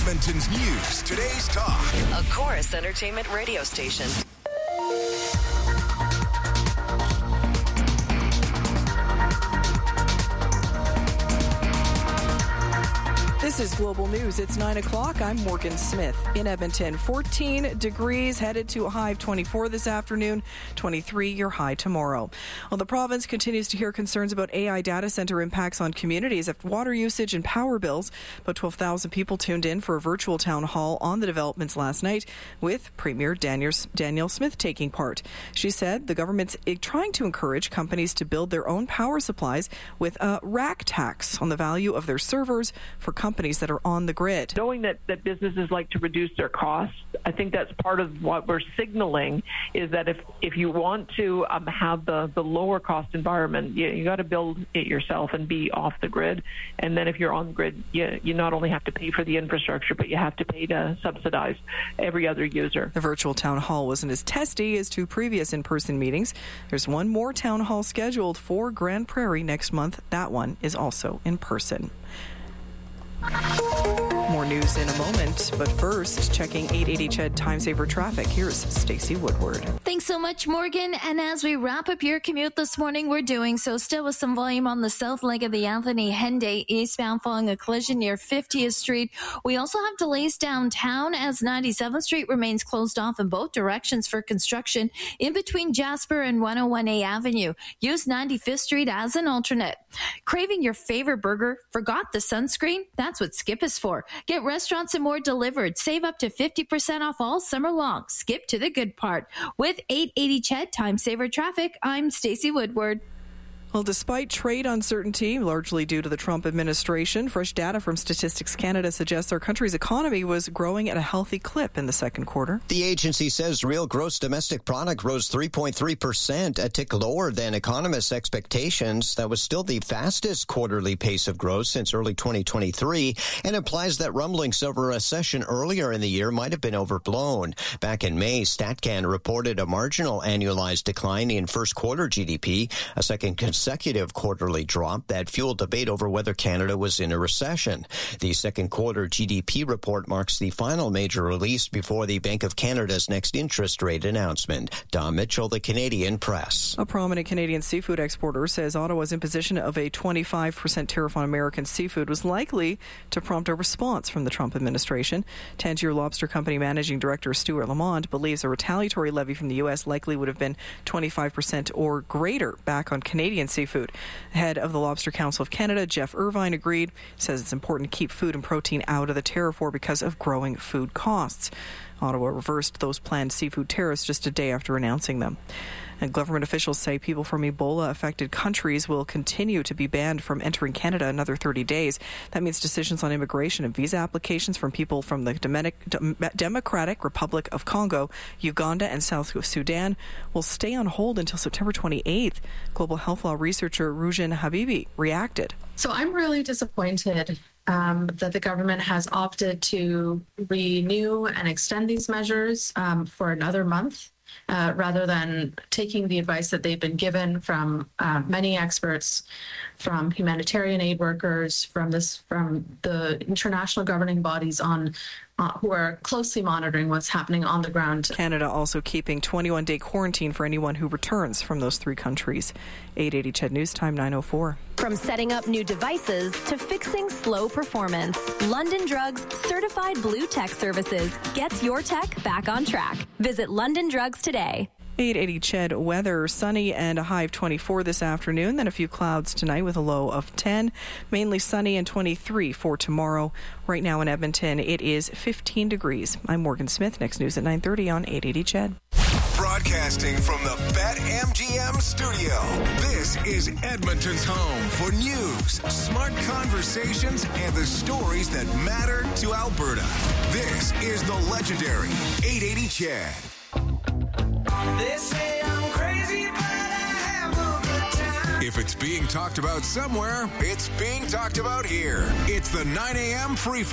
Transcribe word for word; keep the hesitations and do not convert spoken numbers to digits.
Edmonton's news, today's talk. A Chorus Entertainment radio station. This is Global News. It's nine o'clock. I'm Morgan Smith. In Edmonton, fourteen degrees, headed to a high of twenty-four this afternoon, twenty-three your high tomorrow. Well, the province continues to hear concerns about A I data center impacts on communities after water usage and power bills. About twelve thousand people tuned in for a virtual town hall on the developments last night, with Premier Danielle Smith taking part. She said the government's trying to encourage companies to build their own power supplies with a rack tax on the value of their servers for companies companies that are on the grid. Knowing that, that businesses like to reduce their costs, I think that's part of what we're signaling is that if, if you want to um, have the, the lower cost environment, you, you got to build it yourself and be off the grid. And then if you're on the grid, you, you not only have to pay for the infrastructure, but you have to pay to subsidize every other user. The virtual town hall wasn't as testy as two previous in-person meetings. There's one more town hall scheduled for Grand Prairie next month. That one is also in person. More news in a moment, but first, checking eight eighty C H E D Time Saver traffic. Here's Stacey Woodward. Thanks so much, Morgan. And as we wrap up your commute this morning, we're doing so still with some volume on the south leg of the Anthony Henday eastbound following a collision near fiftieth Street. We also have delays downtown as ninety-seventh Street remains closed off in both directions for construction in between Jasper and one oh one A Avenue. Use ninety-fifth Street as an alternate. Craving your favorite burger? Forgot the sunscreen? That's what Skip is for. Get restaurants and more delivered. Save up to fifty percent off all summer long. Skip to the good part. With eight eighty C H E D Time Saver Traffic, I'm Stacey Woodward. Well, despite trade uncertainty, largely due to the Trump administration, fresh data from Statistics Canada suggests our country's economy was growing at a healthy clip in the second quarter. The agency says real gross domestic product rose three point three percent, a tick lower than economists' expectations. That was still the fastest quarterly pace of growth since early twenty twenty-three and implies that rumblings of a recession earlier in the year might have been overblown. Back in May, StatCan reported a marginal annualized decline in first quarter G D P, a second consecutive consecutive quarterly drop that fueled debate over whether Canada was in a recession. The second quarter G D P report marks the final major release before the Bank of Canada's next interest rate announcement. Don Mitchell, The Canadian Press. A prominent Canadian seafood exporter says Ottawa's imposition of a twenty-five percent tariff on American seafood was likely to prompt a response from the Trump administration. Tangier Lobster Company Managing Director Stuart Lamond believes a retaliatory levy from the U S likely would have been twenty-five percent or greater back on Canadian seafood. Head of the Lobster Council of Canada, Jeff Irvine, agreed, says it's important to keep food and protein out of the tariff war because of growing food costs. Ottawa reversed those planned seafood tariffs just a day after announcing them. And government officials say people from Ebola-affected countries will continue to be banned from entering Canada another thirty days. That means decisions on immigration and visa applications from people from the Democratic Republic of Congo, Uganda, and South Sudan will stay on hold until September twenty-eighth. Global health law researcher Rujan Habibi reacted. So I'm really disappointed um, that the government has opted to renew and extend these measures um, for another month. Uh, rather than taking the advice that they've been given from uh, many experts, from humanitarian aid workers, from this, from the international governing bodies on uh, who are closely monitoring what's happening on the ground. Canada also keeping twenty-one day quarantine for anyone who returns from those three countries. eight eighty C H E D News Time, nine oh four. From setting up new devices to fixing slow performance, London Drugs Certified Blue Tech Services gets your tech back on track. Visit London Drugs today. eight eighty C H E D weather, sunny and a high of twenty-four this afternoon, then a few clouds tonight with a low of ten. Mainly sunny and twenty-three for tomorrow. Right now in Edmonton, it is fifteen degrees. I'm Morgan Smith. Next news at nine thirty on eight eighty C H E D. Broadcasting from the BetMGM studio, this is Edmonton's home for news, smart conversations, and the stories that matter to Alberta. This is the legendary eight eighty C H E D. They say I'm crazy, but I have a good time. If it's being talked about somewhere, it's being talked about here. It's the nine a.m. free for